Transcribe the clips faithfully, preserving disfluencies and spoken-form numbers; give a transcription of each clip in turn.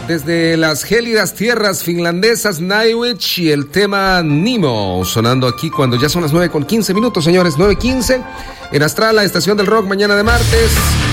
Desde las gélidas tierras finlandesas, Nightwish y el tema Nemo, sonando aquí cuando ya son las nueve con quince minutos, señores, nueve quince, en Astral, la estación del rock, mañana de martes.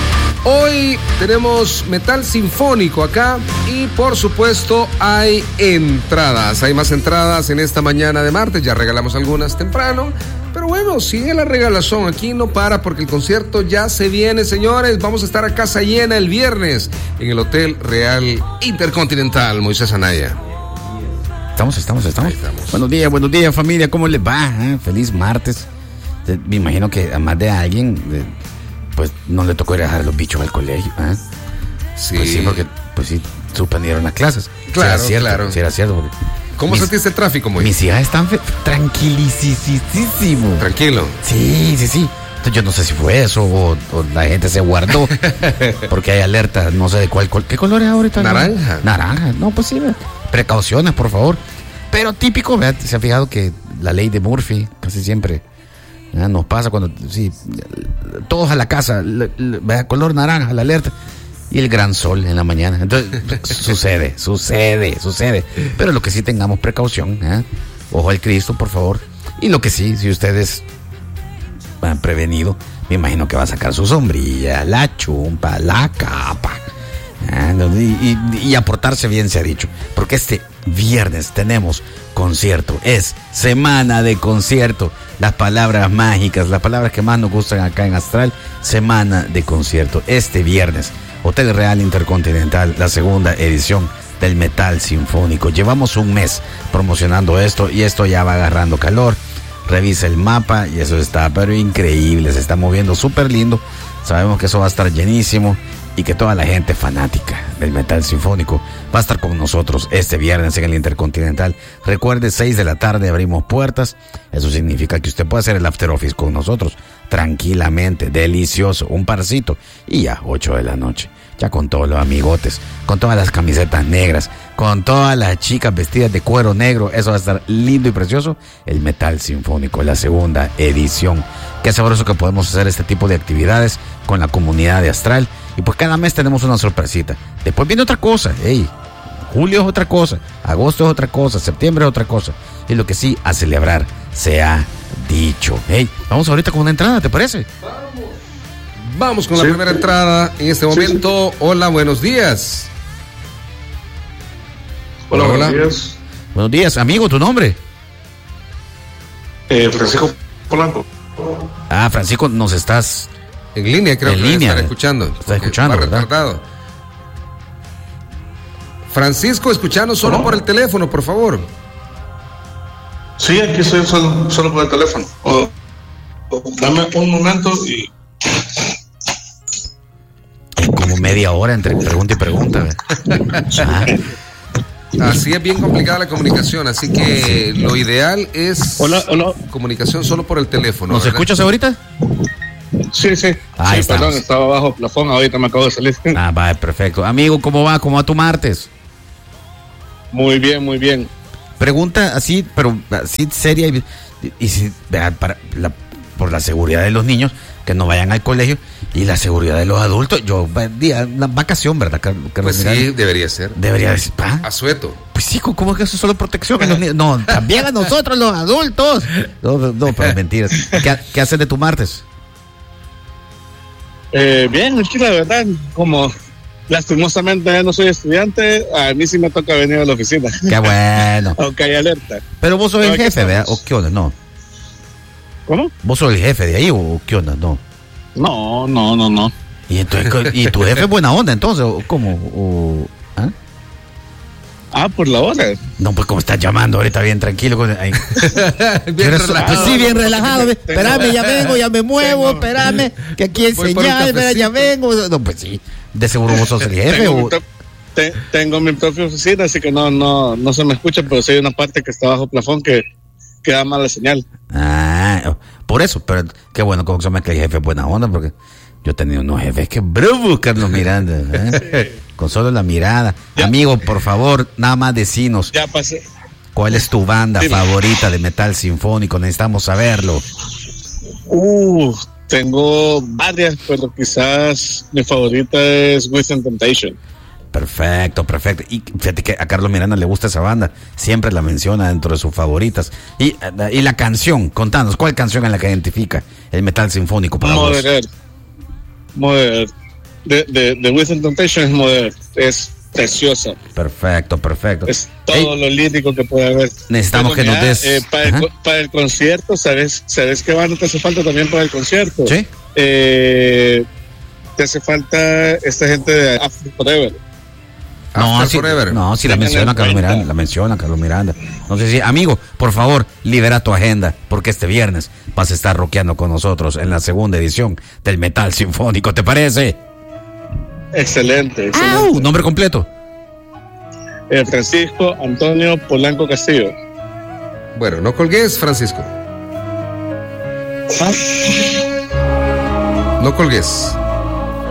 Hoy tenemos metal sinfónico acá y por supuesto hay entradas, hay más entradas en esta mañana de martes, ya regalamos algunas temprano. Pero bueno, sigue la regalazón, aquí no para porque el concierto ya se viene, señores. Vamos a estar a casa llena el viernes en el Hotel Real Intercontinental, Moisés Anaya. Estamos, estamos, estamos. estamos. Buenos días, buenos días, familia, ¿cómo les va? ¿Eh? Feliz martes. Me imagino que a más de alguien, pues no le tocó ir a dejar a los bichos al colegio. ¿Eh? Sí. Pues sí, porque pues sí, suspendieron las clases. Claro, si era cierto, claro. Si era cierto. Porque ¿Cómo mis, sentiste el tráfico, Moisés? Mis hijas están fe- tranquilicísimos. Tranquilo. Sí, sí, sí. Entonces, yo no sé si fue eso o, o la gente se guardó. Porque hay alerta, no sé de cuál. cuál ¿Qué color es ahorita? Naranja. Naranja. No, pues sí, ve. Precauciones, por favor. Pero típico, ¿verdad? Se ha fijado que la ley de Murphy casi siempre ¿verdad? Nos pasa cuando, sí, todos a la casa, ¿verdad? Color naranja, la alerta. Y el gran sol en la mañana. Entonces, sucede, sucede, sucede. Pero lo que sí, tengamos precaución, ¿eh? Ojo al Cristo, por favor. Y lo que sí, si ustedes han prevenido, me imagino que va a sacar su sombrilla, la chumpa, la capa. ¿eh? Y, y, y aportarse bien, se ha dicho. Porque este viernes tenemos concierto. Es semana de concierto. Las palabras mágicas, las palabras que más nos gustan acá en Astral. Semana de concierto. Este viernes. Hotel Real Intercontinental, la segunda edición del Metal Sinfónico. Llevamos un mes promocionando esto y esto ya va agarrando calor. Revisa el mapa y eso está pero increíble, se está moviendo súper lindo. Sabemos que eso va a estar llenísimo y que toda la gente fanática del Metal Sinfónico va a estar con nosotros este viernes en el Intercontinental. Recuerde, seis de la tarde abrimos puertas. Eso significa que usted puede hacer el after office con nosotros tranquilamente, delicioso, un parcito, y ya ocho de la noche, ya con todos los amigotes, con todas las camisetas negras, con todas las chicas vestidas de cuero negro. Eso va a estar lindo y precioso. El Metal Sinfónico, la segunda edición. Qué sabroso que podemos hacer este tipo de actividades con la comunidad de Astral. Y pues cada mes tenemos una sorpresita. Después viene otra cosa, hey, julio es otra cosa, agosto es otra cosa, septiembre es otra cosa. Y lo que sí, a celebrar se ha dicho. Hey, vamos ahorita con una entrada, ¿te parece? Vamos, vamos con sí. la primera entrada en este momento. Sí, sí. Hola, buenos días. Hola, hola, buenos días. Buenos días, amigo, ¿tu nombre? Eh, Francisco Polanco. Ah, Francisco, nos estás... En línea, creo en que línea, estar escuchando. Está escuchando, ¿verdad? Francisco, escuchanos solo ¿Cómo? Por el teléfono, por favor. Sí, aquí estoy solo, solo por el teléfono. Oh, oh, dame un momento y... Como media hora entre pregunta y pregunta. Ah. Así es bien complicada la comunicación, así que lo ideal es hola, hola. comunicación solo por el teléfono. ¿Nos escuchas ahorita? Sí, sí. Ahí sí, perdón, estaba bajo plafón, ahorita me acabo de salir. Ah, va, perfecto. Amigo, ¿cómo va? ¿Cómo va tu martes? Muy bien, muy bien. Pregunta así, pero así seria y, y, y para la, por la seguridad de los niños que no vayan al colegio y la seguridad de los adultos. Yo, día, la vacación, ¿verdad? Carlos? Pues sí, Miranda, debería ser. Debería decir, ¿ah? Asueto. Pues sí, ¿cómo es que eso es solo protección a los niños? No, también a nosotros los adultos. No, no, pero mentiras. ¿Qué, qué haces de tu martes? Eh, bien, es que la verdad, como lastimosamente ya no soy estudiante, a mí sí me toca venir a la oficina. Qué bueno. Aunque hay alerta. Pero vos sos el jefe, ¿verdad? ¿O qué onda? No. ¿Cómo? ¿Vos sos el jefe de ahí o qué onda? No. No, no, no, no. ¿Y, entonces, ¿y tu jefe es buena onda entonces? ¿O cómo? O, ¿ah? Ah, por la hora. No, pues como estás llamando ahorita bien tranquilo. Con, bien relajado. Pues sí, bien relajado. Espérame, ya vengo, ya me muevo, espérame, que aquí hay señal, espera, ya vengo. No, pues sí, de seguro vos sos el jefe. Tengo, o... mi, te, tengo mi propia oficina, así que no, no, no se me escucha, pero sí hay una parte que está bajo plafón que, que da mala señal. Ah, por eso, pero qué bueno, como se me que el jefe es buena onda, porque yo he tenido unos jefes que bravo, Carlos Miranda, ¿eh? Con solo la mirada. Ya. Amigo, por favor, nada más decinos. Ya pasé. ¿Cuál es tu banda sí. favorita de metal sinfónico? Necesitamos saberlo. Uh, tengo varias, pero quizás mi favorita es Within Temptation. Perfecto, perfecto. Y fíjate que a Carlos Miranda le gusta esa banda. Siempre la menciona dentro de sus favoritas. Y, y la canción, contanos, ¿cuál canción es la que identifica el metal sinfónico para Mother vos? Earth. Mother Earth. De, de, de Within Temptation es Mother Earth. Es preciosa. Perfecto, perfecto. Es todo Ey, lo lírico que puede haber. Necesitamos Pero que mira, nos des... Eh, para, el, para el concierto, ¿sabes, ¿sabes qué banda te hace falta también para el concierto? Sí. Eh, te hace falta esta gente de After Forever. No, así, no, si la menciona Carlos Miranda, la menciona Carlos Miranda. Entonces, sí, amigo, por favor, libera tu agenda, porque este viernes vas a estar rockeando con nosotros en la segunda edición del Metal Sinfónico, ¿te parece? Excelente, excelente. ¡Au! ¿Nombre completo? Eh, Francisco Antonio Polanco Castillo. Bueno, no colgues, Francisco. ¿Ah? No colgues.